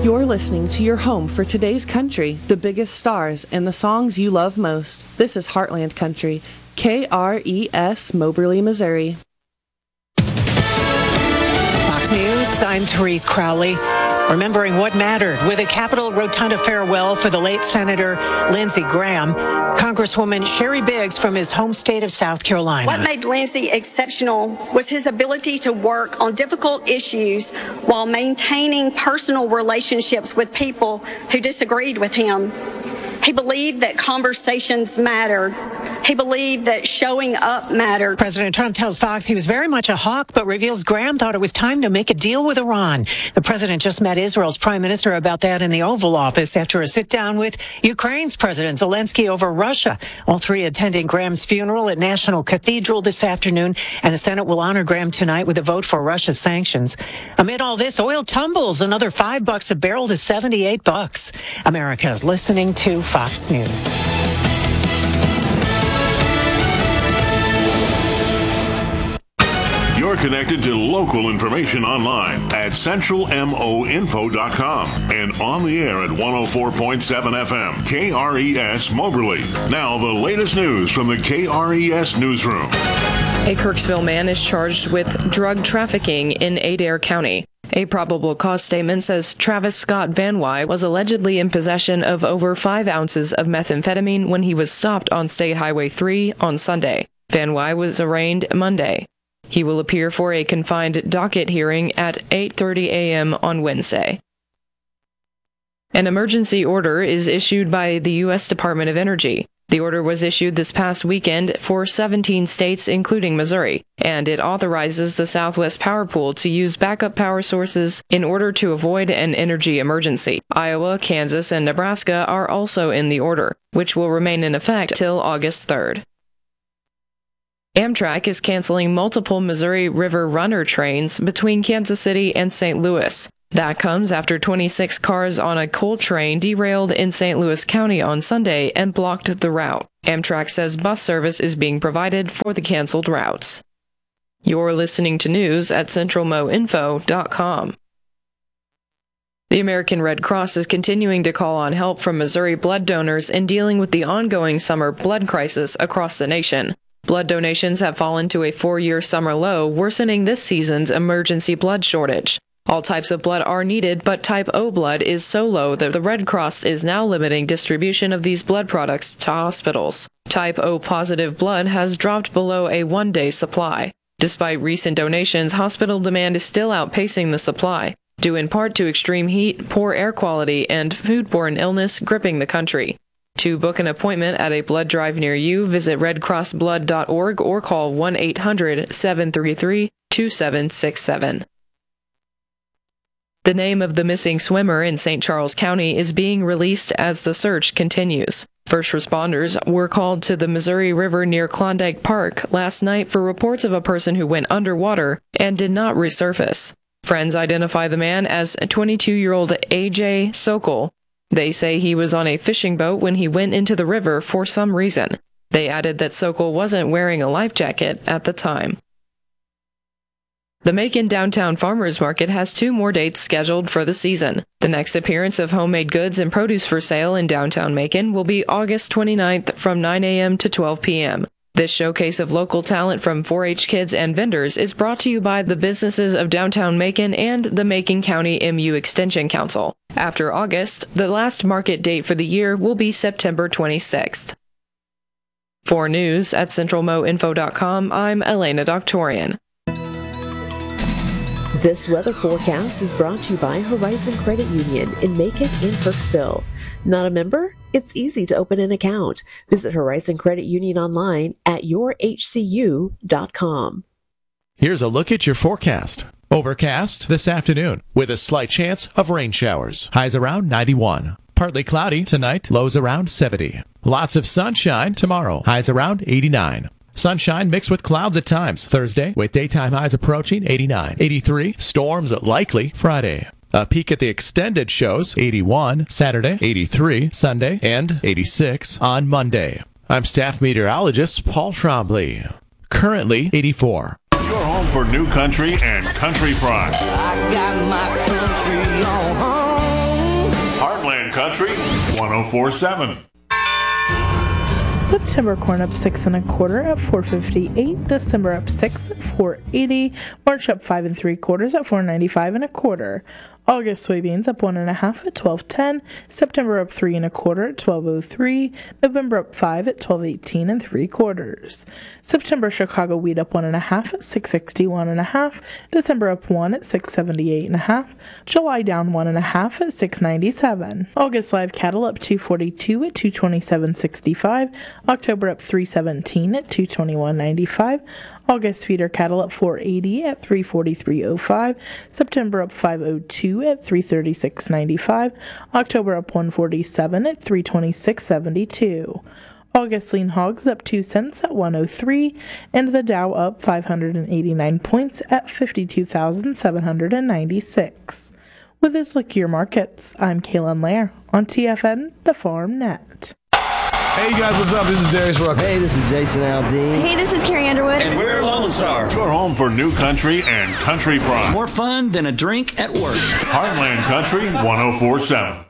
You're listening to your home for today's country, the biggest stars, and the songs you love most. This is Heartland Country, KRES, Moberly, Missouri. Fox News, I'm Therese Crowley. Remembering what mattered with a Capitol Rotunda farewell for the late Senator Lindsey Graham, Congresswoman Sherry Biggs from his home state of South Carolina. What made Lindsey exceptional was his ability to work on difficult issues while maintaining personal relationships with people who disagreed with him. He believed that conversations mattered. He believed that showing up mattered. President Trump tells Fox he was very much a hawk, but reveals Graham thought it was time to make a deal with Iran. The president just met Israel's prime minister about that in the Oval Office after a sit-down with Ukraine's President Zelensky over Russia. All three attending Graham's funeral at National Cathedral this afternoon, and the Senate will honor Graham tonight with a vote for Russia's sanctions. Amid all this, oil tumbles another $5 a barrel to $78. America is listening to Fox News. You're connected to local information online at centralmoinfo.com and on the air at 104.7 FM, KRES Moberly. Now the latest news from the KRES newsroom. A Kirksville man is charged with drug trafficking in Adair County. A probable cause statement says Travis Scott Van Wy was allegedly in possession of over 5 ounces of methamphetamine when he was stopped on State Highway 3 on Sunday. Van Wy was arraigned Monday. He will appear for a confined docket hearing at 8:30 a.m. on Wednesday. An emergency order is issued by the U.S. Department of Energy. The order was issued this past weekend for 17 states, including Missouri, and it authorizes the Southwest Power Pool to use backup power sources in order to avoid an energy emergency. Iowa, Kansas, and Nebraska are also in the order, which will remain in effect till August 3rd. Amtrak is canceling multiple Missouri River Runner trains between Kansas City and St. Louis. That comes after 26 cars on a coal train derailed in St. Louis County on Sunday and blocked the route. Amtrak says bus service is being provided for the canceled routes. You're listening to news at centralmoinfo.com. The American Red Cross is continuing to call on help from Missouri blood donors in dealing with the ongoing summer blood crisis across the nation. Blood donations have fallen to a 4-year summer low, worsening this season's emergency blood shortage. All types of blood are needed, but type O blood is so low that the Red Cross is now limiting distribution of these blood products to hospitals. Type O positive blood has dropped below a 1-day supply. Despite recent donations, hospital demand is still outpacing the supply, due in part to extreme heat, poor air quality, and foodborne illness gripping the country. To book an appointment at a blood drive near you, visit redcrossblood.org or call 1-800-733-2767. The name of the missing swimmer in St. Charles County is being released as the search continues. First responders were called to the Missouri River near Klondike Park last night for reports of a person who went underwater and did not resurface. Friends identify the man as 22-year-old A.J. Sokol. They say he was on a fishing boat when he went into the river for some reason. They added that Sokol wasn't wearing a life jacket at the time. The Macon Downtown Farmers Market has 2 more dates scheduled for the season. The next appearance of homemade goods and produce for sale in downtown Macon will be August 29th from 9 a.m. to 12 p.m. This showcase of local talent from 4-H kids and vendors is brought to you by the businesses of downtown Macon and the Macon County MU Extension Council. After August, the last market date for the year will be September 26th. For news at centralmoinfo.com, I'm Elena Doctorian. This weather forecast is brought to you by Horizon Credit Union in Macon and Kirksville. Not a member? It's easy to open an account. Visit Horizon Credit Union online at yourhcu.com. Here's a look at your forecast. Overcast this afternoon with a slight chance of rain showers. Highs around 91. Partly cloudy tonight, lows around 70. Lots of sunshine tomorrow. Highs around 89. Sunshine mixed with clouds at times Thursday with daytime highs approaching 89. 83. Storms likely Friday. A peek at the extended shows, 81 Saturday, 83 Sunday, and 86 on Monday. I'm staff meteorologist Paul Trombley. Currently 84. Your home for new country and country pride. I got my country on home. Country 104.7. September corn up 6 1/4 at $4.58. December up 6 at $4.80. March up 5 3/4 at $4.95 1/4. August soybeans up 1 1/2 at $12.10. September up 3 1/4 at $12.03. November up 5 at $12.18 3/4. September Chicago wheat up 1 1/2 at $6.61 1/2. December up 1 at $6.78 1/2. July down 1 1/2 at $6.97. August live cattle up 2.42 at $227.65. October up 3.17 at $221.95. August feeder cattle up 4.80 at $343.05. September up 5.02 at $336.95. October up 1.47 at $326.72. August lean hogs up 2 cents at 103, and the Dow up 589 points at 52,796. With this look at your markets, I'm Kaylin Lair on TFN, the Farm Net. Hey guys, what's up? This is Darius Rucker. Hey, this is Jason Aldean. Hey, this is Carrie Underwood. And we're Lone Star. Your home for new country and country pride. More fun than a drink at work. Heartland Country 104.7.